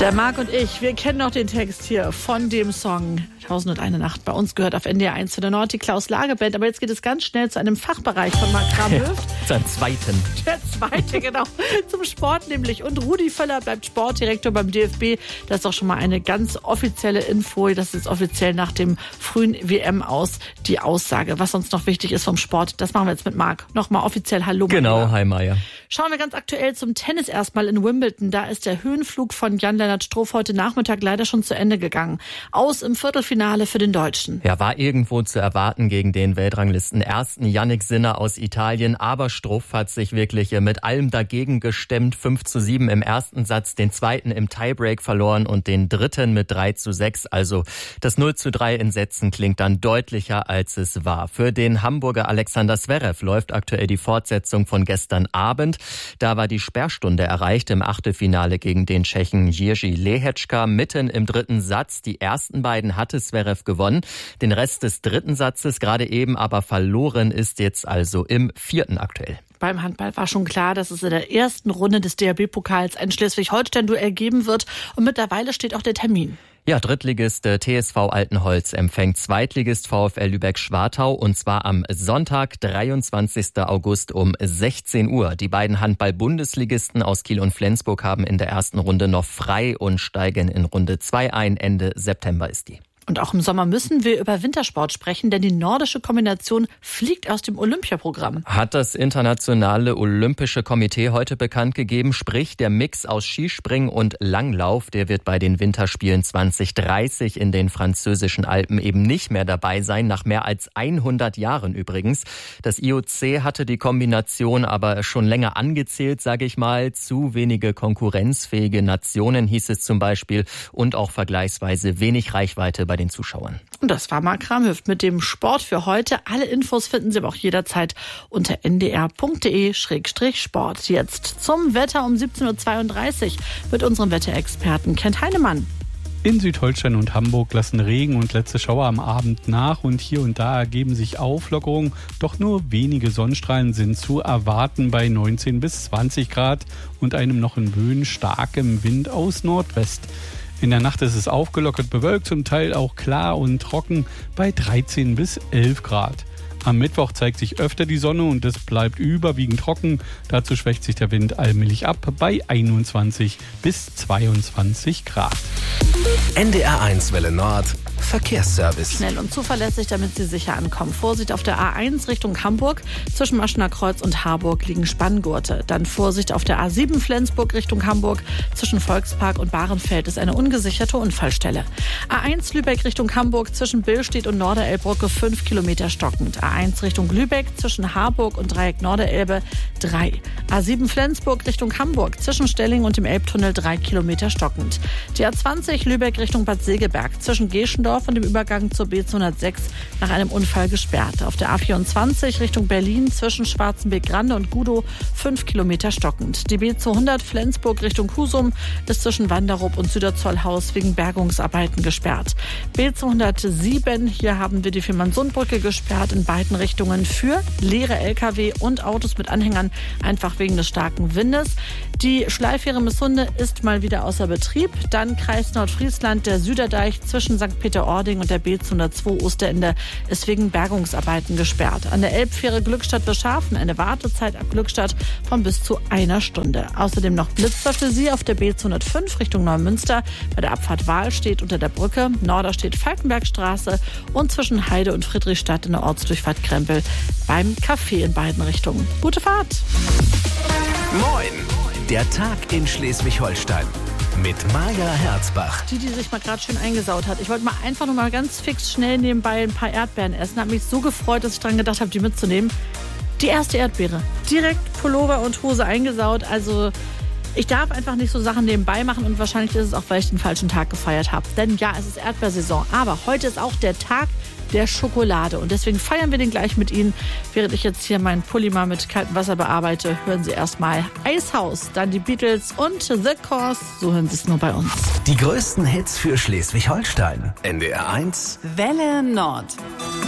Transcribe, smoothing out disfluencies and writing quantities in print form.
Der Marc und ich, wir kennen noch den Text hier von dem Song 1001 Nacht. Bei uns gehört auf NDR 1 zu der Nordi Klaus Lagerband. Aber jetzt geht es ganz schnell zu einem Fachbereich von Marc Kramhöft. Zum zweiten. Der zweite, genau. Zum Sport nämlich. Und Rudi Völler bleibt Sportdirektor beim DFB. Das ist doch schon mal eine ganz offizielle Info. Das ist offiziell nach dem frühen WM aus die Aussage. Was sonst noch wichtig ist vom Sport, das machen wir jetzt mit Marc. Nochmal offiziell Hallo. Genau, hi Maja. Schauen wir ganz aktuell zum Tennis erstmal in Wimbledon. Da ist der Höhenflug von Jan-Lennart Struff heute Nachmittag leider schon zu Ende gegangen. Aus im Viertelfinale für den Deutschen. Ja, war irgendwo zu erwarten gegen den Weltranglisten ersten Yannick Sinner aus Italien. Aber Struff hat sich wirklich mit allem dagegen gestemmt. 5:7 im ersten Satz, den zweiten im Tiebreak verloren und den dritten mit 3:6. Also das 0:3 in Sätzen klingt dann deutlicher, als es war. Für den Hamburger Alexander Zverev läuft aktuell die Fortsetzung von gestern Abend. Da war die Sperrstunde erreicht im Achtelfinale gegen den Tschechen Jiří Lehečka. Mitten im dritten Satz. Die ersten beiden hatte Zverev gewonnen. Den Rest des dritten Satzes gerade eben aber verloren, ist jetzt also im vierten aktuell. Beim Handball war schon klar, dass es in der ersten Runde des DHB-Pokals ein Schleswig-Holstein-Duell geben wird. Und mittlerweile steht auch der Termin. Ja, Drittligist TSV Altenholz empfängt Zweitligist VfL Lübeck-Schwartau und zwar am Sonntag, 23. August um 16 Uhr. Die beiden Handball-Bundesligisten aus Kiel und Flensburg haben in der ersten Runde noch frei und steigen in Runde 2 ein. Ende September ist die. Und auch im Sommer müssen wir über Wintersport sprechen, denn die nordische Kombination fliegt aus dem Olympiaprogramm. Hat das Internationale Olympische Komitee heute bekannt gegeben, sprich der Mix aus Skispringen und Langlauf, der wird bei den Winterspielen 2030 in den französischen Alpen eben nicht mehr dabei sein, nach mehr als 100 Jahren übrigens. Das IOC hatte die Kombination aber schon länger angezählt, sage ich mal. Zu wenige konkurrenzfähige Nationen hieß es zum Beispiel und auch vergleichsweise wenig Reichweite bei den Zuschauern. Und das war Marc Kramhöft mit dem Sport für heute. Alle Infos finden Sie aber auch jederzeit unter ndr.de/sport. Jetzt zum Wetter um 17:32 Uhr mit unserem Wetterexperten Kent Heinemann. In Südholstein und Hamburg lassen Regen und letzte Schauer am Abend nach und hier und da ergeben sich Auflockerungen. Doch nur wenige Sonnenstrahlen sind zu erwarten bei 19 bis 20 Grad und einem noch in Böen starkem Wind aus Nordwest. In der Nacht ist es aufgelockert bewölkt, zum Teil auch klar und trocken bei 13 bis 11 Grad. Am Mittwoch zeigt sich öfter die Sonne und es bleibt überwiegend trocken. Dazu schwächt sich der Wind allmählich ab bei 21 bis 22 Grad. NDR 1 Welle Nord Verkehrsservice. Schnell und zuverlässig, damit Sie sicher ankommen. Vorsicht auf der A1 Richtung Hamburg. Zwischen Maschener Kreuz und Harburg liegen Spanngurte. Dann Vorsicht auf der A7 Flensburg Richtung Hamburg. Zwischen Volkspark und Bahrenfeld ist eine ungesicherte Unfallstelle. A1 Lübeck Richtung Hamburg. Zwischen Billstedt und Norderelbbrücke 5 Kilometer stockend. A1 Richtung Lübeck. Zwischen Harburg und Dreieck Norderelbe 3. A7 Flensburg Richtung Hamburg. Zwischen Stelling und dem Elbtunnel 3 Kilometer stockend. Die A20 Lübeck Richtung Bad Segeberg. Zwischen Geschendorf und dem Übergang zur B206 nach einem Unfall gesperrt. Auf der A24 Richtung Berlin zwischen Schwarzenberg-Grande und Gudow 5 Kilometer stockend. Die B200 Flensburg Richtung Husum ist zwischen Wanderup und Süderzollhaus wegen Bergungsarbeiten gesperrt. B207, hier haben wir die Fehmarnsundbrücke gesperrt in beiden Richtungen für leere Lkw und Autos mit Anhängern, einfach wegen des starken Windes. Die Schleifähre Missunde ist mal wieder außer Betrieb. Dann Kreis Nordfriesland, der Süderdeich zwischen St. Peter-Ording und der B202 Osterende ist wegen Bergungsarbeiten gesperrt. An der Elbfähre Glückstadt-Bischhafen eine Wartezeit ab Glückstadt von bis zu 1 Stunde. Außerdem noch Blitzer für Sie auf der B205 Richtung Neumünster. Bei der Abfahrt Wahlstedt unter der Brücke, Norderstedt Falkenbergstraße und zwischen Heide und Friedrichstadt in der Ortsdurchfahrt Krempel beim Café in beiden Richtungen. Gute Fahrt! Moin! Der Tag in Schleswig-Holstein. Mit Maja Herzbach. Die sich mal gerade schön eingesaut hat. Ich wollte mal einfach nur mal ganz fix schnell nebenbei ein paar Erdbeeren essen. Habe mich so gefreut, dass ich dran gedacht habe, die mitzunehmen. Die erste Erdbeere. Direkt Pullover und Hose eingesaut. Also ich darf einfach nicht so Sachen nebenbei machen und wahrscheinlich ist es auch, weil ich den falschen Tag gefeiert habe. Denn ja, es ist Erdbeersaison. Aber heute ist auch der Tag der Schokolade. Und deswegen feiern wir den gleich mit Ihnen. Während ich jetzt hier meinen Pulli mal mit kaltem Wasser bearbeite, hören Sie erstmal Eishaus, dann die Beatles und The Course. So hören Sie es nur bei uns. Die größten Hits für Schleswig-Holstein. NDR 1 Welle Nord.